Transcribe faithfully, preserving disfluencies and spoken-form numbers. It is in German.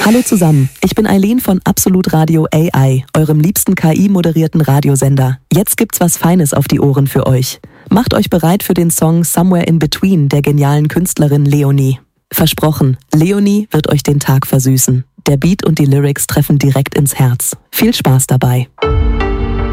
Hallo zusammen, ich bin Eileen von Absolut Radio A I, eurem liebsten K I-moderierten Radiosender. Jetzt gibt's was Feines auf die Ohren für euch. Macht euch bereit für den Song Somewhere in Between der genialen Künstlerin Leonie. Versprochen, Leonie wird euch den Tag versüßen. Der Beat und die Lyrics treffen direkt ins Herz. Viel Spaß dabei.